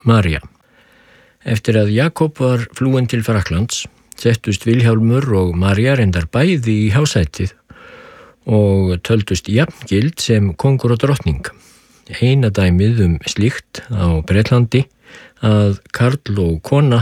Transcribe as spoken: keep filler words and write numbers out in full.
María. Eftir að Jakob var flúinn til Frakklands, settust Vilhjálmur og María reyndar bæði í hásætið og töldust jafngild sem kongur og drottning. Eina dæmið um slíkt á Bretlandi að karl og kona